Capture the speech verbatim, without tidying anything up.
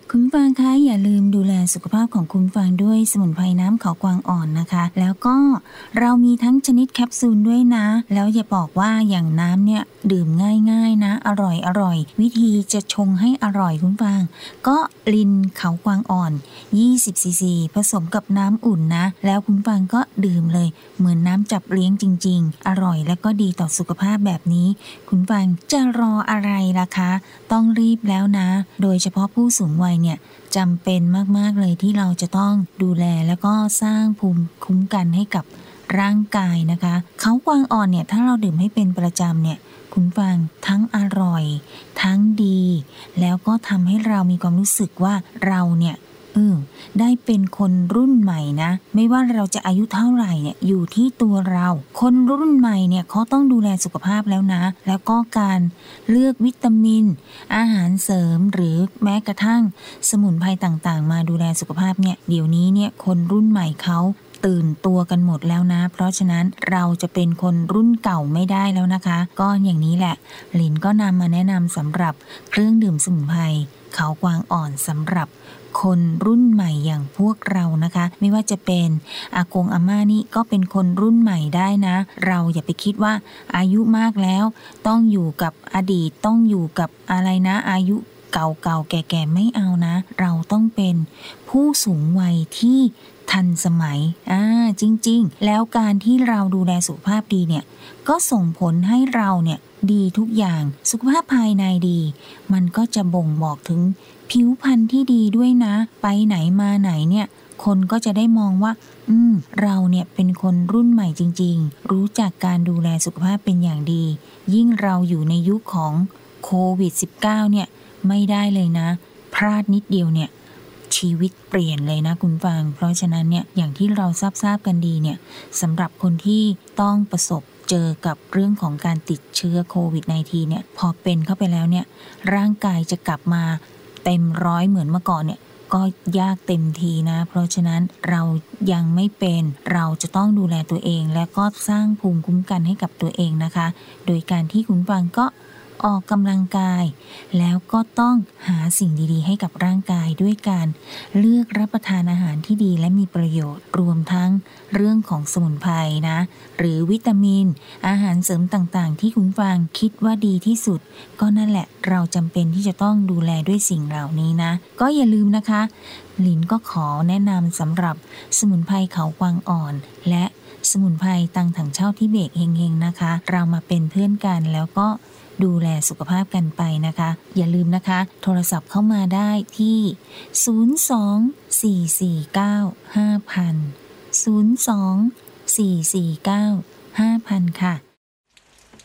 คุณฟังคะอย่าลืมดูแลสุขภาพของคุณฟังด้วยสมุนไพรน้ำเขากวางอ่อนนะคะแล้วก็เรามีทั้งชนิดแคปซูลด้วยนะแล้วอย่าบอกว่าอย่างน้ำเนี่ยดื่มง่ายๆนะอร่อยอร่อยวิธีจะชงให้อร่อยคุณฟังก็ลินเขากวางอ่อนยี่สิบซีซีผสมกับน้ำอุ่นนะแล้วคุณฟังก็ดื่มเลยเหมือนน้ำจับเลี้ยงจริงๆอร่อยและก็ดีต่อสุขภาพแบบนี้คุณฟังจะรออะไรล่ะคะต้องรีบแล้วนะโดยเฉพาะผู้สูงวัยเนี่ยจำเป็นมากๆเลยที่เราจะต้องดูแลแล้วก็สร้างภูมิคุ้มกันให้กับร่างกายนะคะเขากวางอ่อนเนี่ยถ้าเราดื่มให้เป็นประจำเนี่ยคุณฟังทั้งอร่อยทั้งดีแล้วก็ทำให้เรามีความรู้สึกว่าเราเนี่ยเออได้เป็นคนรุ่นใหม่นะไม่ว่าเราจะอายุเท่าไหร่เนี่ยอยู่ที่ตัวเราคนรุ่นใหม่เนี่ยเขาต้องดูแลสุขภาพแล้วนะแล้วก็การเลือกวิตามินอาหารเสริมหรือแม้กระทั่งสมุนไพรต่างๆมาดูแลสุขภาพเนี่ยเดี๋ยวนี้เนี่ยคนรุ่นใหม่เขาตื่นตัวกันหมดแล้วนะเพราะฉะนั้นเราจะเป็นคนรุ่นเก่าไม่ได้แล้วนะคะก็อย่างนี้แหละหลินก็นำมาแนะนำสำหรับเครื่องดื่มสมุนไพรเขากวางอ่อนสำหรับคนรุ่นใหม่อย่างพวกเรานะคะไม่ว่าจะเป็นอากงอาม่านี่ก็เป็นคนรุ่นใหม่ได้นะเราอย่าไปคิดว่าอายุมากแล้วต้องอยู่กับอดีตต้องอยู่กับอะไรนะอายุเก่าๆแก่ๆไม่เอานะเราต้องเป็นผู้สูงวัยที่ทันสมัยอ่าจริงๆแล้วการที่เราดูแลสุขภาพดีเนี่ยก็ส่งผลให้เราเนี่ยดีทุกอย่างสุขภาพภายในดีมันก็จะบ่งบอกถึงผิวพรรณที่ดีด้วยนะไปไหนมาไหนเนี่ยคนก็จะได้มองว่าอืมเราเนี่ยเป็นคนรุ่นใหม่จริงๆรู้จักการดูแลสุขภาพเป็นอย่างดียิ่งเราอยู่ในยุคของโควิด สิบเก้า เนี่ยไม่ได้เลยนะพลาดนิดเดียวเนี่ยชีวิตเปลี่ยนเลยนะคุณฟังเพราะฉะนั้นเนี่ยอย่างที่เราทราบๆกันดีเนี่ยสำหรับคนที่ต้องประสบเจอกับเรื่องของการติดเชื้อโควิด สิบเก้า เนี่ยพอเป็นเข้าไปแล้วเนี่ยร่างกายจะกลับมาเต็มร้อยเหมือนเมื่อก่อนเนี่ยก็ยากเต็มทีนะเพราะฉะนั้นเรายังไม่เป็นเราจะต้องดูแลตัวเองและก็สร้างภูมิคุ้มกันให้กับตัวเองนะคะโดยการที่คุณฟังก็ออกกำลังกายแล้วก็ต้องหาสิ่งดีๆให้กับร่างกายด้วยการเลือกรับประทานอาหารที่ดีและมีประโยชน์รวมทั้งเรื่องของสมุนไพรนะหรือวิตามินอาหารเสริมต่างๆที่คุณฟังคิดว่าดีที่สุดก็นั่นแหละเราจำเป็นที่จะต้องดูแลด้วยสิ่งเหล่านี้นะก็อย่าลืมนะคะหลินก็ขอแนะนำสำหรับสมุนไพรเขากวางอ่อนและสมุนไพรตังถังเช่าทิเบกเฮงๆนะคะเรามาเป็นเพื่อนกันแล้วก็ดูแลสุขภาพกันไปนะคะอย่าลืมนะคะโทรศัพท์เข้ามาได้ที่ศูนย์ สอง สี่ สี่ เก้า ห้า ศูนย์ สอง สี่ สี่ เก้า ห้า ค่ะ